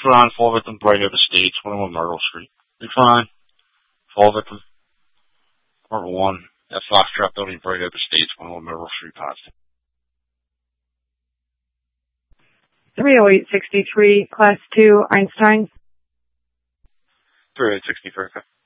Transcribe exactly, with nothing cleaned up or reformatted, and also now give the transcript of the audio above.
Fine, fall victim, Bright Oak Estates, one oh one Myrtle Street. Be fine. Fall victim, number one, at Foxtrot Building, Bright Oak Estates, one oh one Myrtle Street, Potsdam. three oh eight sixty-three, Class two, Einstein. three oh eight sixty-three, okay.